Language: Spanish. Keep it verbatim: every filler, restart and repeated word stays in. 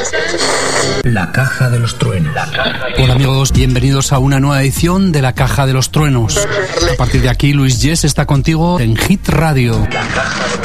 La Caja de los Truenos. Hola amigos, bienvenidos a una nueva edición de La Caja de los Truenos. A partir de aquí, Luis Yes está contigo en Hit Radio. La Caja de los